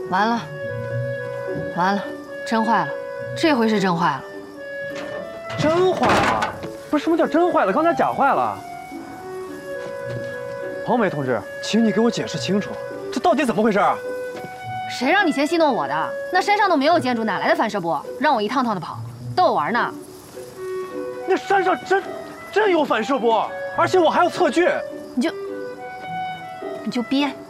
完了，完了，真坏了，这回是真坏了。 真坏了？不是，什么叫真坏了？刚才假坏了。黄梅同志，请你给我解释清楚，这到底怎么回事啊？ 谁让你先戏弄我的？那山上都没有建筑，哪来的反射波？让我一趟趟的跑，逗我玩呢？ 那山上真有反射波，而且我还要测距。 你就憋。